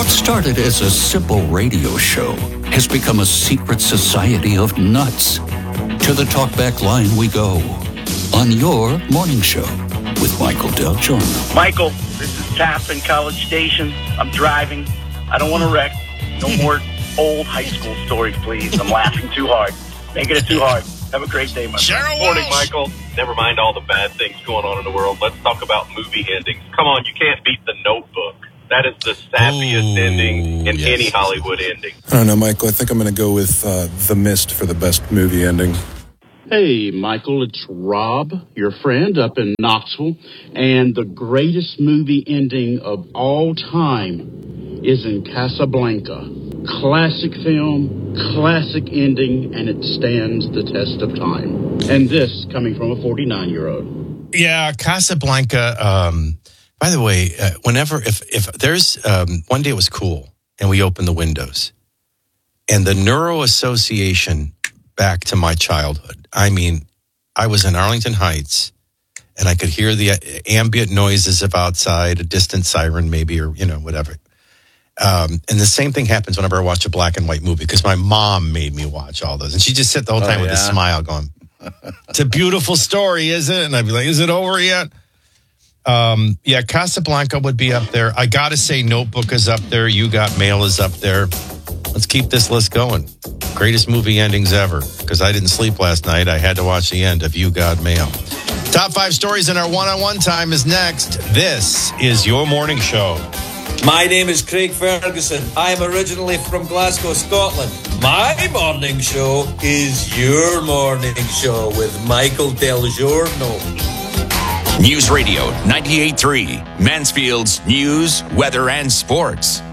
What started as a simple radio show has become a secret society of nuts. To the talkback line we go on your morning show with Michael Del Giorno. Michael, this is Taft in College Station. I'm driving. I don't want to wreck. No more old high school stories, please. I'm laughing too hard. Making it too hard. Have a great day, my friend. Morning, Michael. Never mind all the bad things going on in the world. Let's talk about movie endings. Come on, you can't beat The Notebook. That is the sappiest ending in any Hollywood ending. I don't know, Michael. I think I'm going to go with The Mist for the best movie ending. Hey, Michael, it's Rob, your friend up in Knoxville. And the greatest movie ending of all time is in Casablanca. Classic film, classic ending, and it stands the test of time. And this coming from a 49-year-old. Yeah, Casablanca. By the way, if there's one day it was cool and we opened the windows and the Neuro Association back to my childhood. I mean, I was in Arlington Heights and I could hear the ambient noises of outside, a distant siren maybe, or, whatever. And the same thing happens whenever I watch a black and white movie because my mom made me watch all those. And she just sit the whole time with a smile going, it's a beautiful story, isn't it? And I'd be like, is it over yet? Casablanca would be up there. I got to say Notebook is up there. You Got Mail is up there. Let's keep this list going. Greatest movie endings ever. Because I didn't sleep last night. I had to watch the end of You Got Mail. Top 5 stories in our one-on-one time is next. This is your morning show. My name is Craig Ferguson. I am originally from Glasgow, Scotland. My morning show is your morning show with Michael Del Giorno. News Radio 98.3, Mansfield's news, weather, and sports.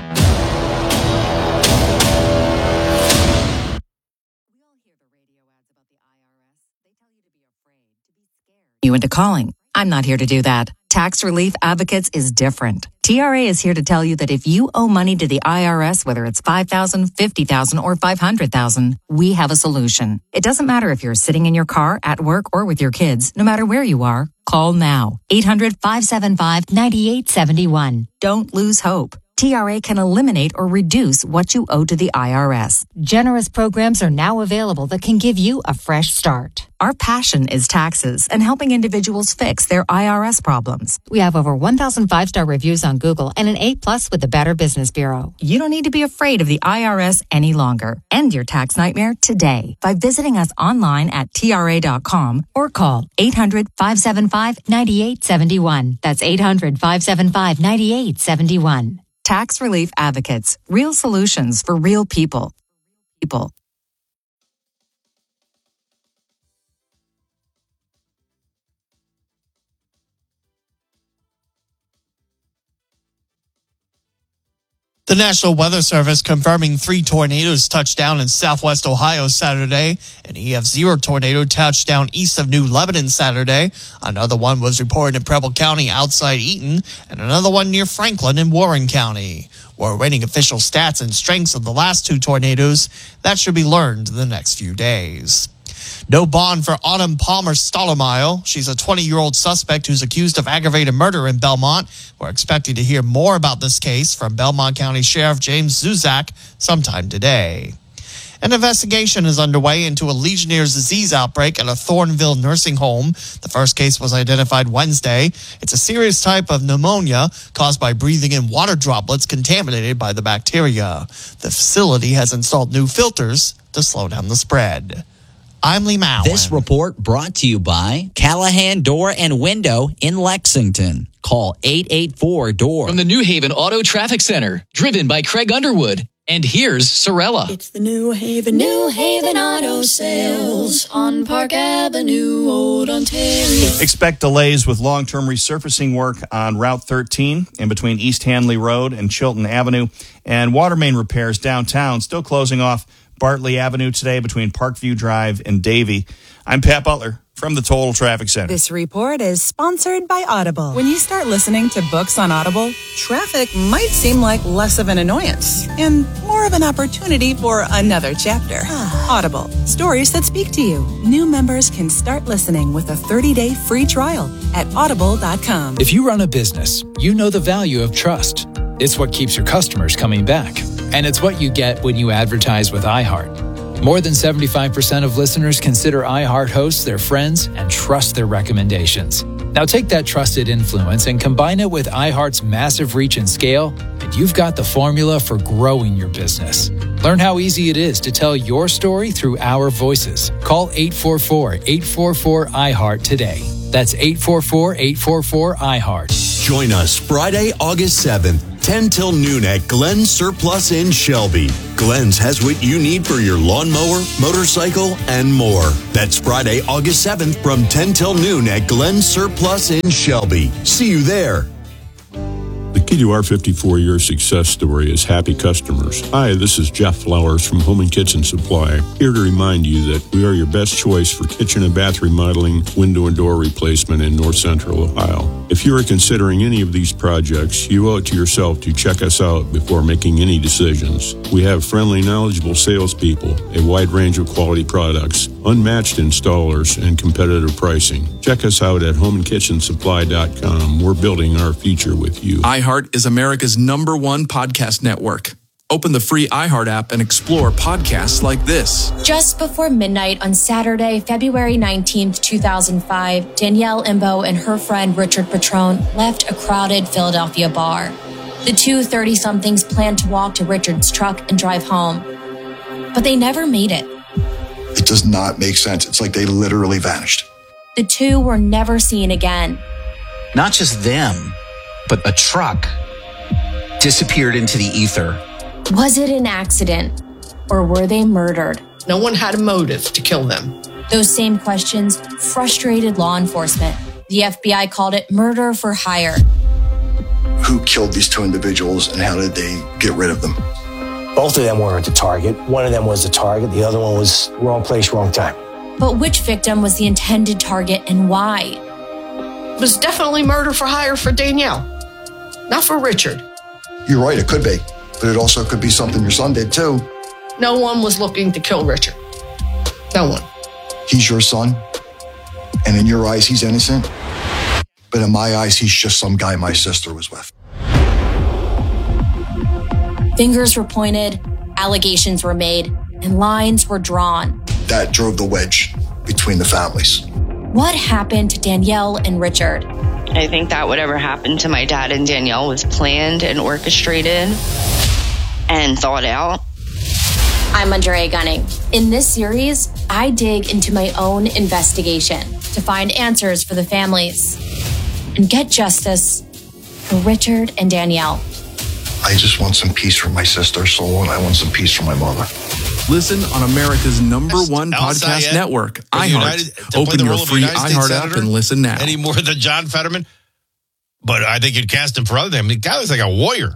You into calling. I'm not here to do that. Tax Relief Advocates is different. TRA is here to tell you that if you owe money to the IRS, whether it's $5,000, $50,000, or $500,000, we have a solution. It doesn't matter if you're sitting in your car, at work, or with your kids. No matter where you are, call now. 800-575-9871. Don't lose hope. TRA can eliminate or reduce what you owe to the IRS. Generous programs are now available that can give you a fresh start. Our passion is taxes and helping individuals fix their IRS problems. We have over 1,000 5-star reviews on Google and an A+ with the Better Business Bureau. You don't need to be afraid of the IRS any longer. End your tax nightmare today by visiting us online at TRA.com or call 800-575-9871. That's 800-575-9871. Tax Relief Advocates. Real solutions for real people. The National Weather Service confirming 3 tornadoes touched down in southwest Ohio Saturday. An EF0 tornado touched down east of New Lebanon Saturday. Another one was reported in Preble County outside Eaton, and another one near Franklin in Warren County. We're awaiting official stats and strengths of the last 2 tornadoes. That should be learned in the next few days. No bond for Autumn Palmer Stottlemyre. She's a 20-year-old suspect who's accused of aggravated murder in Belmont. We're expecting to hear more about this case from Belmont County Sheriff James Zuzak sometime today. An investigation is underway into a Legionnaire's disease outbreak at a Thornville nursing home. The first case was identified Wednesday. It's a serious type of pneumonia caused by breathing in water droplets contaminated by the bacteria. The facility has installed new filters to slow down the spread. I'm Lee Mowen. This report brought to you by Callahan Door and Window in Lexington. Call 884-DOOR. From the New Haven Auto Traffic Center, driven by Craig Underwood. And here's Sorella. It's the New Haven Auto Sales on Park Avenue, Old Ontario. Expect delays with long-term resurfacing work on Route 13 in between East Hanley Road and Chilton Avenue, and water main repairs downtown, still closing off Bartley Avenue today between Parkview Drive and Davie. I'm Pat Butler from the Total Traffic Center. This report is sponsored by Audible. When you start listening to books on Audible, traffic might seem like less of an annoyance and more of an opportunity for another chapter. Audible, stories that speak to you. New members can start listening with a 30-day free trial at audible.com. If you run a business, you know the value of trust. It's what keeps your customers coming back. And it's what you get when you advertise with iHeart. More than 75% of listeners consider iHeart hosts their friends and trust their recommendations. Now take that trusted influence and combine it with iHeart's massive reach and scale, and you've got the formula for growing your business. Learn how easy it is to tell your story through our voices. Call 844-844-iHeart today. That's 844-844-iHeart. Join us Friday, August 7th, 10 till noon at Glenn's Surplus in Shelby. Glenn's has what you need for your lawnmower, motorcycle, and more. That's Friday, August 7th from 10 till noon at Glenn's Surplus in Shelby. See you there. The key to our 54-year success story is happy customers. Hi, this is Jeff Flowers from Home and Kitchen Supply, here to remind you that we are your best choice for kitchen and bath remodeling, window and door replacement in North Central Ohio. If you are considering any of these projects, you owe it to yourself to check us out before making any decisions. We have friendly, knowledgeable salespeople, a wide range of quality products, unmatched installers, and competitive pricing. Check us out at homeandkitchensupply.com. We're building our future with you. iHeart is America's #1 podcast network. Open the free iHeart app and explore podcasts like this. Just before midnight on Saturday, February 19th, 2005, Danielle Imbo and her friend Richard Patrone left a crowded Philadelphia bar. The two 30-somethings planned to walk to Richard's truck and drive home, but they never made it. It does not make sense. It's like they literally vanished. The two were never seen again. Not just them, but a truck disappeared into the ether. Was it an accident, or were they murdered? No one had a motive to kill them. Those same questions frustrated law enforcement. The FBI called it murder for hire. Who killed these two individuals and how did they get rid of them? Both of them weren't the target. One of them was the target. The other one was wrong place, wrong time. But which victim was the intended target and why? It was definitely murder for hire for Danielle, not for Richard. You're right, it could be. But it also could be something your son did too. No one was looking to kill Richard. No one. He's your son, and in your eyes, he's innocent. But in my eyes, he's just some guy my sister was with. Fingers were pointed, allegations were made, and lines were drawn. That drove the wedge between the families. What happened to Danielle and Richard? I think that whatever happened to my dad and Danielle was planned and orchestrated and thought out. I'm Andrea Gunning. In this series, I dig into my own investigation to find answers for the families and get justice for Richard and Danielle. I just want some peace for my sister's soul, and I want some peace for my mother. Listen on America's #1 podcast network, iHeart. Open your free iHeart app and listen now. Any more than John Fetterman? But I think you'd cast him for other things. The guy looks like a warrior.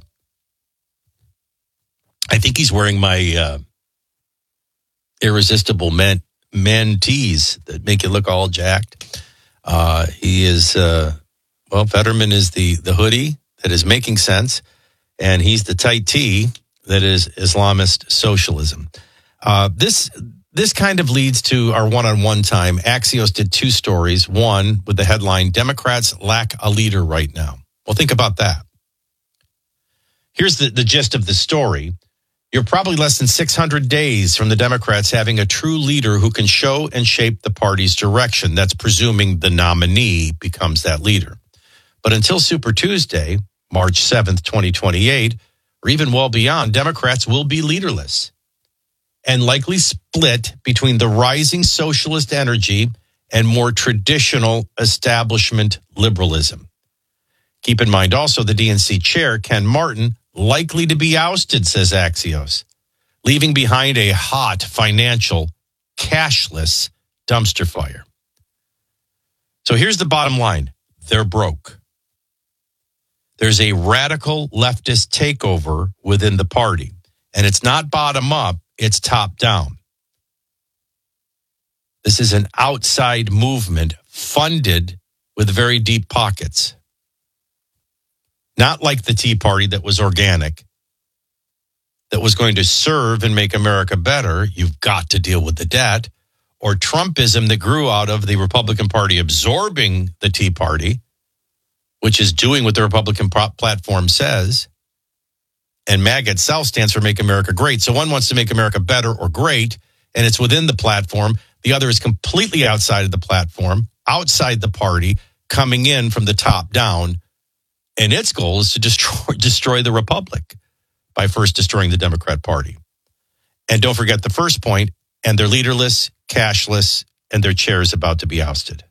I think he's wearing my irresistible men tees that make you look all jacked. He is, Fetterman is the hoodie that is making sense, and he's the tight tee that is Islamist socialism. This kind of leads to our one-on-one time. Axios did two stories. One with the headline, Democrats lack a leader right now. Well, think about that. Here's the gist of the story. You're probably less than 600 days from the Democrats having a true leader who can show and shape the party's direction. That's presuming the nominee becomes that leader. But until Super Tuesday, March 7th, 2028, or even well beyond, Democrats will be leaderless and likely split between the rising socialist energy and more traditional establishment liberalism. Keep in mind also the DNC chair, Ken Martin, likely to be ousted, says Axios, leaving behind a hot financial, cashless dumpster fire. So here's the bottom line. They're broke. There's a radical leftist takeover within the party, and it's not bottom up, it's top down. This is an outside movement funded with very deep pockets. Not like the Tea Party that was organic, that was going to serve and make America better. You've got to deal with the debt. Or Trumpism that grew out of the Republican Party absorbing the Tea Party, which is doing what the Republican platform says. And MAGA itself stands for Make America Great. So one wants to make America better or great, and it's within the platform. The other is completely outside of the platform, outside the party, coming in from the top down. And its goal is to destroy the republic by first destroying the Democrat Party. And don't forget the first point, and they're leaderless, cashless, and their chair is about to be ousted.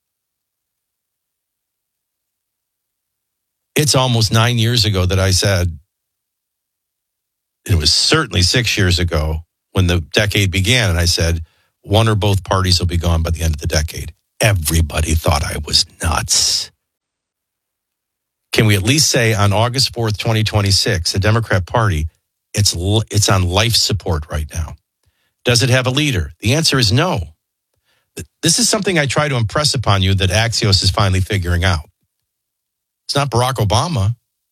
It's almost 9 years ago that I said, it was certainly 6 years ago when the decade began, and I said, one or both parties will be gone by the end of the decade. Everybody thought I was nuts. Can we at least say on August 4th, 2026, the Democrat Party, it's on life support right now. Does it have a leader? The answer is no. This is something I try to impress upon you that Axios is finally figuring out. It's not Barack Obama.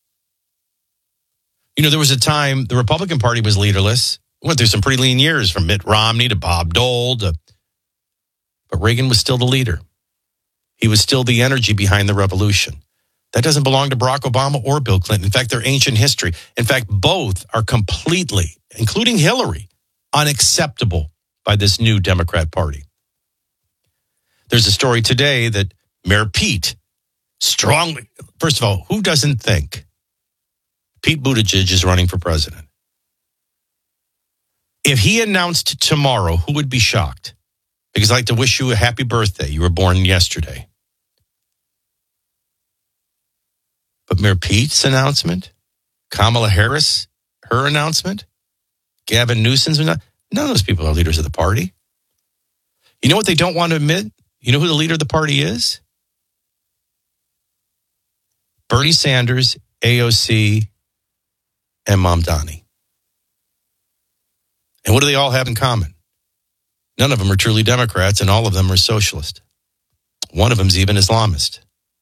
You know, there was a time the Republican Party was leaderless. We went through some pretty lean years from Mitt Romney to Bob Dole. But Reagan was still the leader. He was still the energy behind the revolution. That doesn't belong to Barack Obama or Bill Clinton. In fact, they're ancient history. In fact, both are completely, including Hillary, unacceptable by this new Democrat Party. There's a story today that Mayor Pete strongly, first of all, who doesn't think Pete Buttigieg is running for president? If he announced tomorrow, who would be shocked? Because I'd like to wish you a happy birthday. You were born yesterday. But Mayor Pete's announcement, Kamala Harris, her announcement, Gavin Newsom's announcement, none of those people are leaders of the party. You know what they don't want to admit? You know who the leader of the party is? Bernie Sanders, AOC, and Mamdani. And what do they all have in common? None of them are truly Democrats, and all of them are socialist. One of them's even Islamist.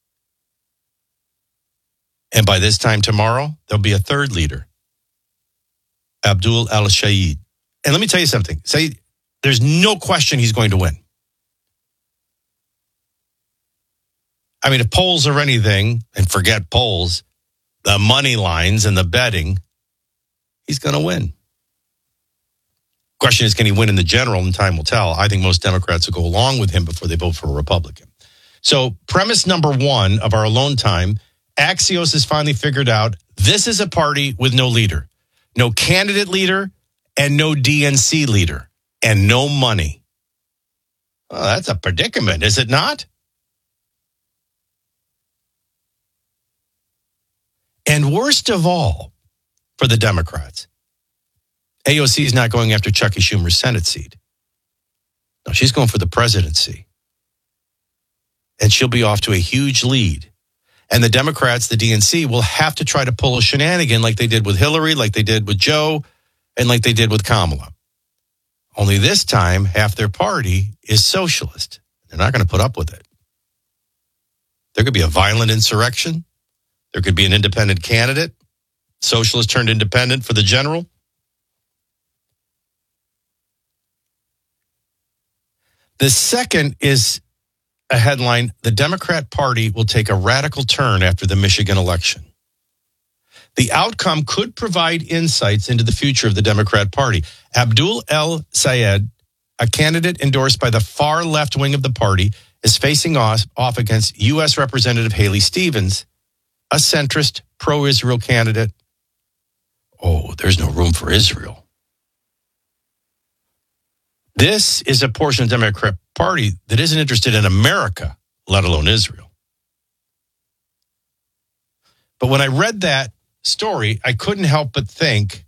And by this time tomorrow, there'll be a third leader, Abdul al-Shayeed. And let me tell you something. There's no question he's going to win. I mean, if polls are anything, and forget polls, the money lines and the betting, he's going to win. Question is, can he win in the general? And time will tell. I think most Democrats will go along with him before they vote for a Republican. So premise number one of our alone time, Axios has finally figured out this is a party with no leader, no candidate leader, and no DNC leader, and no money. Well, that's a predicament, is it not? And worst of all, for the Democrats, AOC is not going after Chucky Schumer's Senate seat. No, she's going for the presidency. And she'll be off to a huge lead. And the Democrats, the DNC, will have to try to pull a shenanigan like they did with Hillary, like they did with Joe, and like they did with Kamala. Only this time, half their party is socialist. They're not going to put up with it. There could be a violent insurrection. There could be an independent candidate. Socialist turned independent for the general. The second is a headline, the Democrat Party will take a radical turn after the Michigan election. The outcome could provide insights into the future of the Democrat Party. Abdul el-Sayed, a candidate endorsed by the far left wing of the party, is facing off against U.S. Representative Haley Stevens, a centrist, pro-Israel candidate. Oh, there's no room for Israel. This is a portion of the Democrat Party that isn't interested in America, let alone Israel. But when I read that story, I couldn't help but think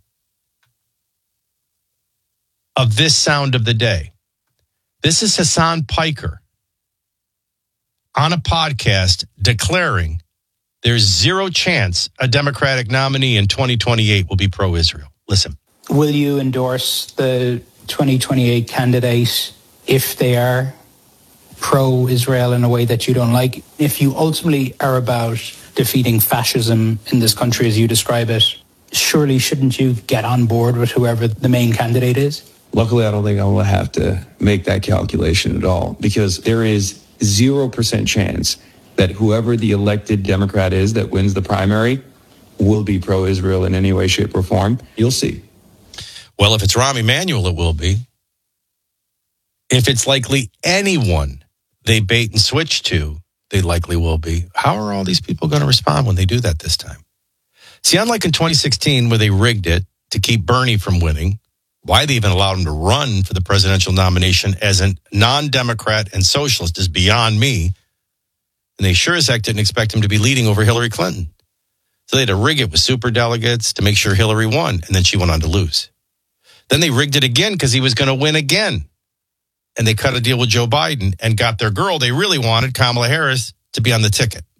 of this sound of the day. This is Hassan Piker on a podcast declaring there's zero chance a Democratic nominee in 2028 will be pro-Israel. Listen. Will you endorse the 2028 candidate if they are pro-Israel in a way that you don't like? If you ultimately are about defeating fascism in this country as you describe it, surely shouldn't you get on board with whoever the main candidate is? Luckily, I don't think I will have to make that calculation at all, because there is 0% chance that whoever the elected Democrat is that wins the primary will be pro-Israel in any way, shape, or form. You'll see. Well, if it's Rahm Emanuel, it will be. If it's likely anyone they bait and switch to, they likely will be. How are all these people going to respond when they do that this time? See, unlike in 2016 where they rigged it to keep Bernie from winning, why they even allowed him to run for the presidential nomination as a non-Democrat and socialist is beyond me. And they sure as heck didn't expect him to be leading over Hillary Clinton. So they had to rig it with superdelegates to make sure Hillary won, and then she went on to lose. Then they rigged it again because he was going to win again. And they cut a deal with Joe Biden and got their girl they really wanted, Kamala Harris, to be on the ticket.